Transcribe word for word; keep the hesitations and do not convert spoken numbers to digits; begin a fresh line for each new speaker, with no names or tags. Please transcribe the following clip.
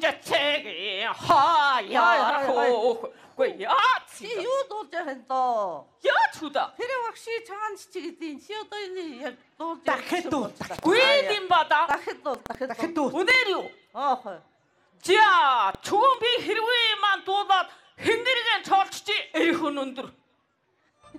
자책이 하야고 야
Чи юу дуулж байгаа юм доо?
야 주다
Тэр багши цагаан чичиг эдийн чи одоо энэ яг дуулж
Дахид дуу.
გვიდი 바다
дахид дуу дахид
Дахид дуу.
오늘이요
Оох.
자 좋은 비 хэрвээ маань дуулаад хиндэргэн цоолч지 эрхэн өндөр